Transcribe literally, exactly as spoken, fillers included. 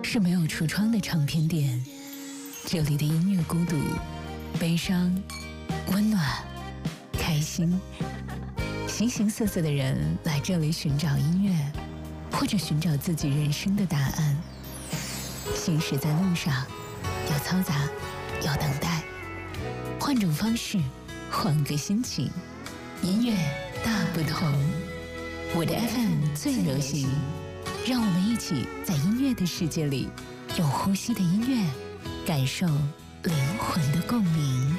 是没有橱窗的唱片店，这里的音乐孤独、悲伤、温暖、开心，形形色色的人来这里寻找音乐，或者寻找自己人生的答案。行驶在路上，有嘈杂，有等待，换种方式，换个心情，音乐大不同。我的 F M 最流行，让我们一起在音乐的世界里，用呼吸的音乐感受灵魂的共鸣。